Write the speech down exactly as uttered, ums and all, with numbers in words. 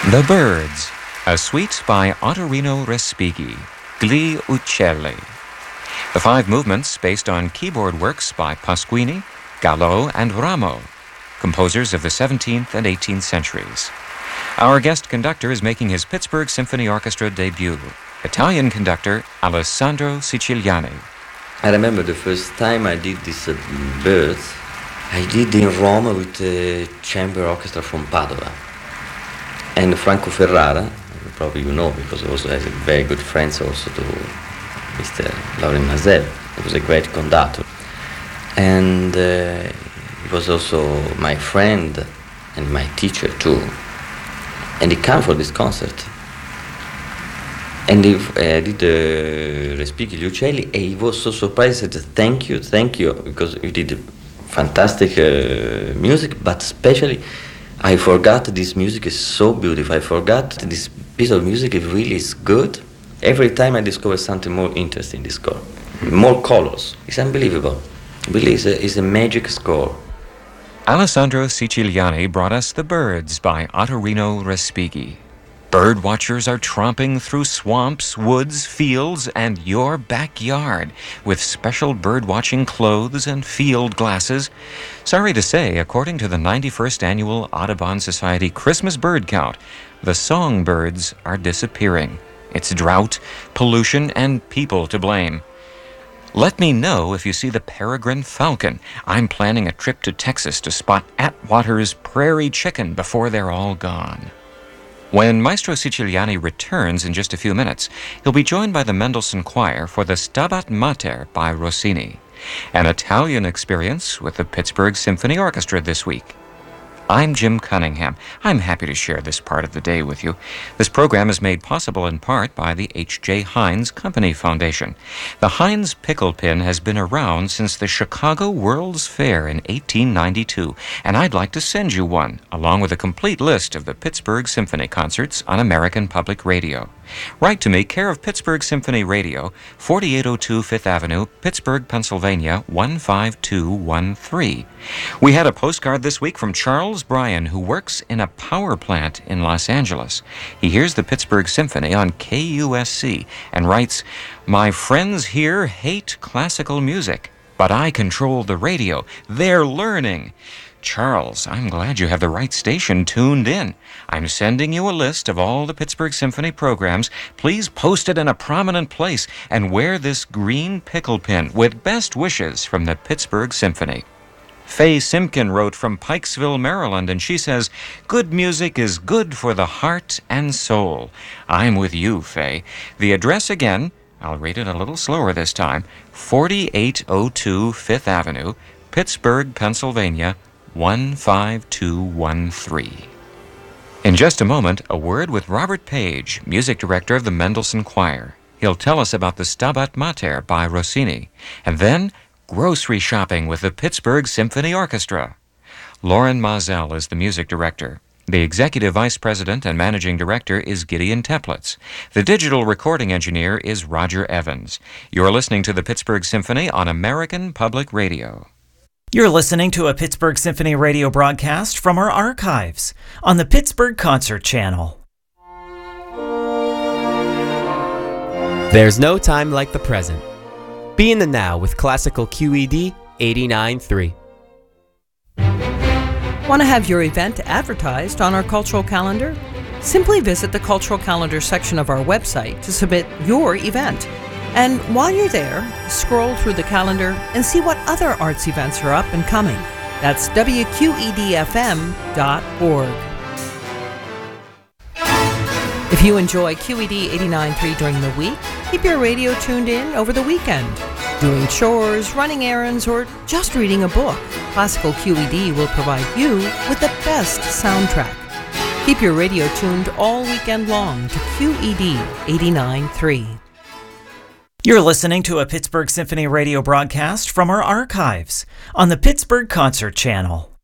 The Birds, a suite by Ottorino Respighi, Gli Uccelli. The five movements based on keyboard works by Pasquini, Gallo, and Rameau, composers of the seventeenth and eighteenth centuries. Our guest conductor is making his Pittsburgh Symphony Orchestra debut, Italian conductor Alessandro Siciliani. I remember the first time I did this uh, Birds, I did in Rome with the chamber orchestra from Padova. And Franco Ferrara, probably you know, because he also has a very good friends also to Mister Laurent Mazel. He was a great conductor. And uh, he was also my friend and my teacher too. And he came for this concert. And he uh, did the Respighi Gli Uccelli, and he was so surprised. He said, thank you, thank you, because you did fantastic uh, music, but especially I forgot this music is so beautiful. I forgot this piece of music, it really is good. Every time I discover something more interesting in this score, more colors. It's unbelievable. Really, it's a, it's a magic score. Alessandro Siciliani brought us The Birds by Ottorino Respighi. Bird watchers are tromping through swamps, woods, fields, and your backyard with special bird-watching clothes and field glasses. Sorry to say, according to the ninety-first Annual Audubon Society Christmas Bird Count, the songbirds are disappearing. It's drought, pollution, and people to blame. Let me know if you see the peregrine falcon. I'm planning a trip to Texas to spot Atwater's prairie chicken before they're all gone. When Maestro Siciliani returns in just a few minutes, he'll be joined by the Mendelssohn Choir for the Stabat Mater by Rossini, an Italian experience with the Pittsburgh Symphony Orchestra this week. I'm Jim Cunningham. I'm happy to share this part of the day with you. This program is made possible in part by the H J. Heinz Company Foundation. The Heinz Pickle Pin has been around since the Chicago World's Fair in eighteen ninety-two, and I'd like to send you one, along with a complete list of the Pittsburgh Symphony concerts on American Public Radio. Write to me, care of Pittsburgh Symphony Radio, forty-eight oh two Fifth Avenue, Pittsburgh, Pennsylvania, one five two one three. We had a postcard this week from Charles Bryan, who works in a power plant in Los Angeles. He hears the Pittsburgh Symphony on K U S C and writes, "My friends here hate classical music, but I control the radio. They're learning." Charles, I'm glad you have the right station tuned in. I'm sending you a list of all the Pittsburgh Symphony programs. Please post it in a prominent place and wear this green pickle pin with best wishes from the Pittsburgh Symphony. Faye Simpkin wrote from Pikesville, Maryland, and she says, "Good music is good for the heart and soul." I'm with you, Faye. The address again, I'll read it a little slower this time, forty-eight oh two Fifth Avenue, Pittsburgh, Pennsylvania, one five two one three. In just a moment, a word with Robert Page, music director of the Mendelssohn Choir. He'll tell us about the Stabat Mater by Rossini, and then grocery shopping with the Pittsburgh Symphony Orchestra. Laurent Mazel is the music director. The executive vice president and managing director is Gideon Teplitz. The digital recording engineer is Roger Evans. You're listening to the Pittsburgh Symphony on American Public Radio. You're listening to a Pittsburgh Symphony radio broadcast from our archives on the Pittsburgh Concert Channel. There's no time like the present. Be in the now with classical Q E D eighty-nine point three. Want to have your event advertised on our cultural calendar? Simply visit the cultural calendar section of our website to submit your event. And while you're there, scroll through the calendar and see what other arts events are up and coming. That's W Q E D F M dot org. If you enjoy Q E D eighty-nine point three during the week, keep your radio tuned in over the weekend. Doing chores, running errands, or just reading a book, Classical Q E D will provide you with the best soundtrack. Keep your radio tuned all weekend long to Q E D eighty-nine point three. You're listening to a Pittsburgh Symphony radio broadcast from our archives on the Pittsburgh Concert Channel.